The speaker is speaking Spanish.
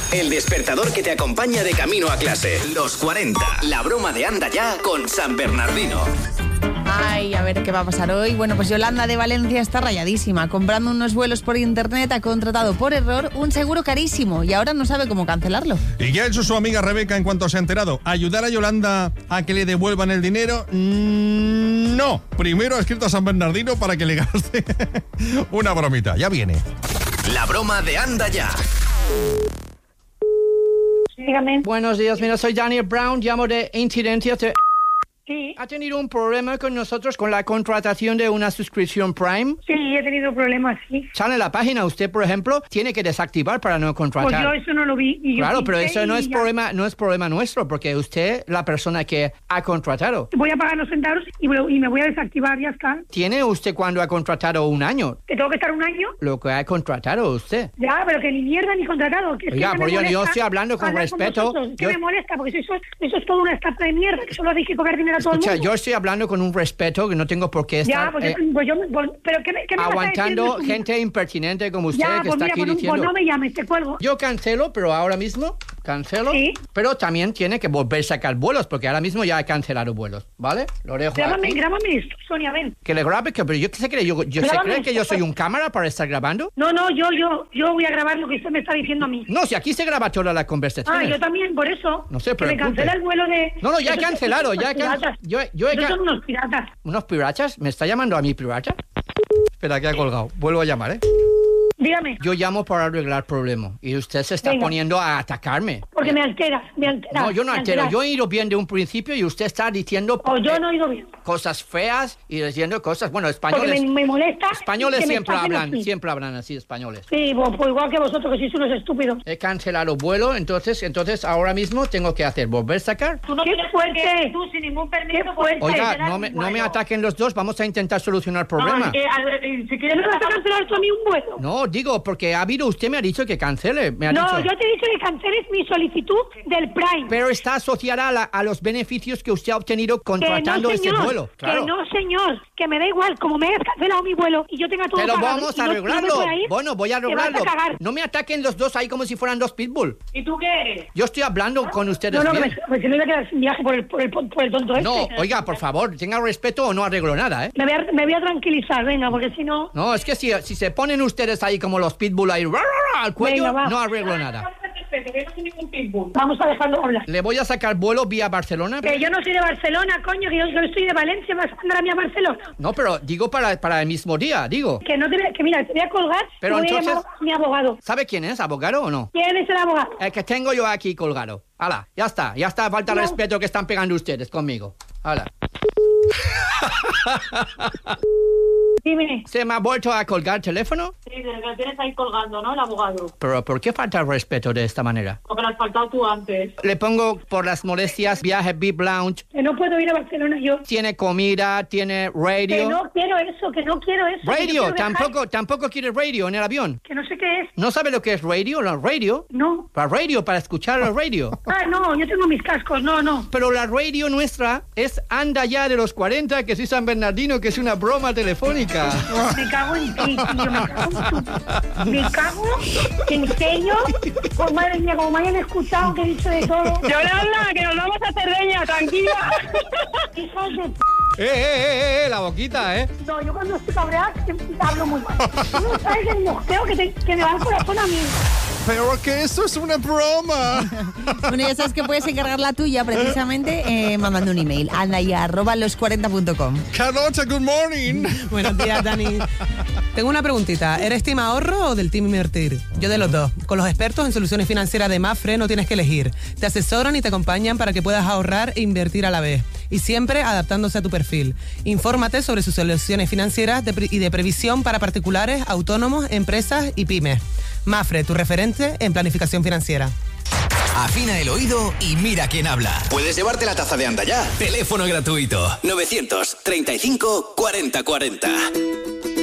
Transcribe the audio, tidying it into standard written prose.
El despertador que te acompaña de camino a clase. Los 40. La broma de Anda Ya con San Bernardino. Ay, a ver qué va a pasar hoy. Bueno, pues Yolanda de Valencia está rayadísima. Comprando unos vuelos por internet ha contratado por error un seguro carísimo y ahora no sabe cómo cancelarlo. ¿Y qué ha hecho su amiga Rebeca en cuanto se ha enterado? ¿Ayudar a Yolanda a que le devuelvan el dinero? No. Primero ha escrito a San Bernardino para que le gaste una bromita. Ya viene. La broma de Anda Ya. Dígame. Buenos días, mira, soy Daniel Brown, llamo de Incidencias de... Sí. ¿Ha tenido un problema con nosotros con la contratación de una suscripción Prime? Sí, he tenido problemas, sí. Sale en la página, usted, por ejemplo, tiene que desactivar para no contratar. Pues yo eso no lo vi. Y claro, yo pero eso no es ya. problema, no es problema nuestro, porque usted, la persona que ha contratado. Voy a pagar los centavos y me voy a desactivar, ya está. ¿Tiene usted cuando ha contratado un año? ¿Que tengo que estar un año? Lo que ha contratado usted. Ya, pero que ni mierda ni contratado. Que Oiga, que por me yo molesta estoy hablando con hablar respeto. vosotros. Que me molesta, porque eso es toda una estafa de mierda, que solo deis que cobrar dinero a todo el Escucha, mundo. yo estoy hablando con un respeto que no tengo por qué estar Ya, pero ¿qué me vas a aguantando decir? gente impertinente como usted Ya, que pues está mira, aquí pues diciendo. no me llames, te cuelgo. Yo cancelo, pero ahora mismo cancelo. Sí. Pero también tiene que volver a sacar vuelos, porque ahora mismo ya he cancelado vuelos, ¿vale? Lo dejo aquí. Grábame esto, Sonia, ven. Que le grabe, pero yo se cree, se cree que yo soy un cámara para estar grabando. No, yo voy a grabar lo que usted me está diciendo a mí. No, si aquí se graba toda la conversación. Ah, yo también, por eso. No se que me preocupe. cancela el vuelo de... No, ya he cancelado, ya he piratas. cancelado. Son unos piratas. ¿Unos piratas? ¿Me está llamando a mí pirata? Espera, que ha colgado. Vuelvo a llamar, ¿eh? Dígame. Yo llamo para arreglar problemas y usted se está poniendo a atacarme. Porque me alteras. No, yo no altero. Yo he ido bien de un principio y usted está diciendo... yo no he ido bien. Cosas feas y diciendo cosas... Bueno, españoles... Porque me molesta... Españoles siempre hablan así, españoles. Sí, pues igual que vosotros, que sois unos estúpidos. He cancelado vuelo, entonces ahora mismo tengo que hacer volver a sacar. Tú no ¡qué fuerte! Tú sin ningún permiso... Oiga, no me ataquen los dos, vamos a intentar solucionar el problema. Si quieres me vas a cancelar tú a mí un vuelo. No, digo, porque usted me ha dicho que cancele. No, yo te he dicho que canceles mi solicitud del Prime. Pero está asociada a los beneficios que usted ha obtenido contratando ese vuelo. Claro. Que no, señor, que me da igual, como me hayas cancelado mi vuelo y yo tenga todo pero pagado, vamos a arreglarlo. Bueno, voy a arreglarlo. No me ataquen los dos ahí como si fueran dos pitbull. ¿Y tú qué eres? Yo estoy hablando con ustedes bien. Que me iba a quedar sin viaje por el tonto este. No, oiga, por favor, tenga respeto o no arreglo nada, ¿eh? Me voy a tranquilizar, venga, porque si no... No, es que si se ponen ustedes ahí como los pitbull ahí al cuello, venga, no arreglo nada. Vamos a dejarlo hablar. Le voy a sacar vuelo vía Barcelona. Que yo no soy de Barcelona, coño, que yo estoy de Valencia, me vas a mandar a mí a Barcelona. No, pero digo para el mismo día, digo. Que mira, te voy a colgar, pero voy entonces, a llamar a mi abogado. ¿Sabe quién es? ¿Abogado o no? ¿Quién es el abogado? El que tengo yo aquí colgado. Hala, ya está, falta el respeto que están pegando ustedes conmigo. Hala. Dime. ¿Se me ha vuelto a colgar el teléfono? Sí, desde que lo tienes ahí colgando, ¿no? El abogado. Pero ¿por qué falta el respeto de esta manera? Porque lo has faltado tú antes. Le pongo por las molestias viaje VIP Lounge. Que no puedo ir a Barcelona yo. Tiene comida, tiene radio. Que no quiero eso. Radio, tampoco quiere radio en el avión. Que no sé qué es. ¿No sabe lo que es radio? ¿La radio? No. Para escuchar la radio. No, yo tengo mis cascos, no. Pero la radio nuestra es Anda Ya de los 40, que soy San Bernardino, que es una broma telefónica. Me cago en ti, tío, me cago en serio. Pues madre mía, como me hayan escuchado que he dicho de todo. Yolanda, que nos vamos a Cerdeña, tranquila. Hijos de la boquita, No, yo cuando estoy cabreada hablo muy mal. Tú no sabes el mosqueo que me va al corazón a mí. Pero que eso es una broma. Bueno, ya sabes que puedes encargar la tuya precisamente mandando un email. andaya@los40.com. Carlota, good morning. Buenos días, Dani. Tengo una preguntita. ¿Eres team ahorro o del team invertir? Yo de los dos. Con los expertos en soluciones financieras de Mapfre no tienes que elegir. Te asesoran y te acompañan para que puedas ahorrar e invertir a la vez. Y siempre adaptándose a tu perfil. Infórmate sobre sus soluciones financieras y de previsión para particulares, autónomos, empresas y pymes. Mapfre, tu referente en planificación financiera. Afina el oído y mira quién habla. Puedes llevarte la taza de Anda Ya. Teléfono gratuito 935 40 40.